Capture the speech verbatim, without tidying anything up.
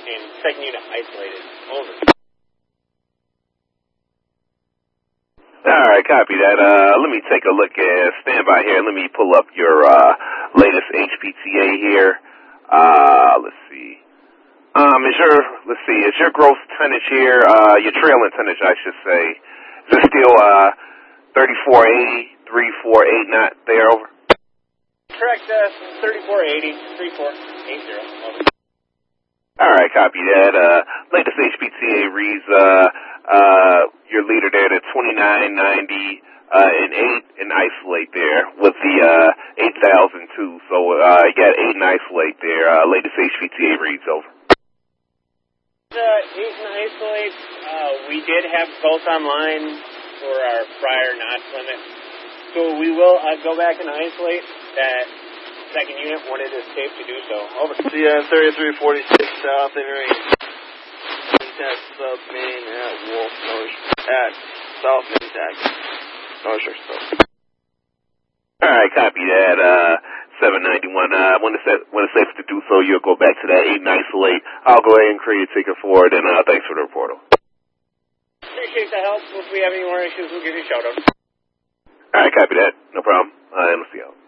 and second unit isolated. Over. All right, copy that. Uh, let me take a look at, stand by here. Let me pull up your uh, latest H P T A here. Uh, let's see. Um, is your, let's see, is your gross tonnage here, uh, your trailing tonnage, I should say, is it still uh, thirty-four eighty, thirty-four eighty not there, over? Correct, uh, thirty-four eighty, thirty-four eighty, over. All right, copy that. Uh, latest H P T A reads, uh, uh, your leader there to twenty-nine ninety, uh, and eight and isolate there with the, uh, eight thousand two. So, uh, you got eight and isolate there. Uh, latest H P T A reads, over. Uh, eight and isolate, uh, we did have both online for our prior notch limit. So we will, uh, go back and isolate that second unit when it is safe to do so. Over. C N thirty-three forty-six South in range. Contact sub main at Wolf North at South Main Tag. North Shore Stove. All right, copy that. Uh, seven ninety-one. Uh, when it's when it's safe to do so, you'll go back to that eight and isolate. I'll go ahead and create a ticket for it, and uh, thanks for the report. Appreciate the help. If we have any more issues, we'll give you a shout out. All right, copy that. No problem. Uh, and we'll see you out.